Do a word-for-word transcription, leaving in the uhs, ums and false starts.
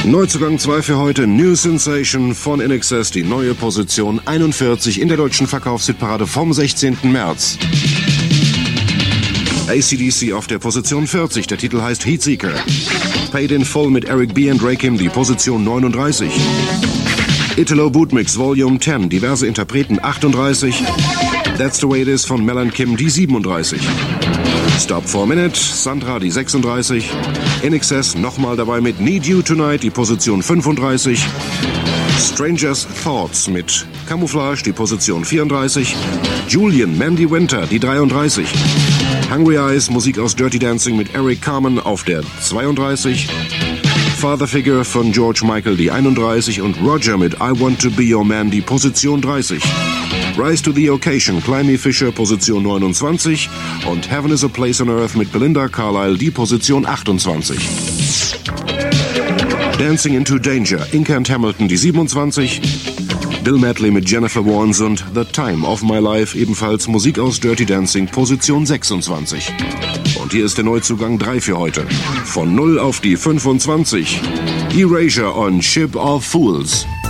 Neuzugang zwei für heute, New Sensation von I N X S, die neue Position einundvierzig in der deutschen Verkaufshitparade vom sechzehnten März. A C D C auf der Position vierzig, der Titel heißt Heatseeker. Paid in Full mit Eric B. und Rakim, die Position neununddreißig. Italo Bootmix Volume zehn, diverse Interpreten achtunddreißig. That's the Way It Is von Mel and Kim, die siebenunddreißig. Stop for a Minute, Sandra, die sechsunddreißig. I N X S nochmal dabei mit Need You Tonight, die Position fünfunddreißig. Strangers Thoughts mit Camouflage, die Position vierunddreißig. Julian, Mandy Winter, die dreiunddreißig. Hungry Eyes, Musik aus Dirty Dancing mit Eric Carmen auf der zweiunddreißig. Father Figure von George Michael, die einunddreißig. Und Roger mit I Want to Be Your Man, die Position dreißig. Rise to the Occasion, Climby Fisher, Position neunundzwanzig. Und Heaven is a Place on Earth mit Belinda Carlisle, die Position achtundzwanzig. Dancing into Danger, Inca and Hamilton, die siebenundzwanzig. Bill Medley mit Jennifer Warnes und The Time of My Life, ebenfalls Musik aus Dirty Dancing, Position sechsundzwanzig. Und hier ist der Neuzugang drei für heute. Von null auf die fünfundzwanzig. Erasure on Ship of Fools.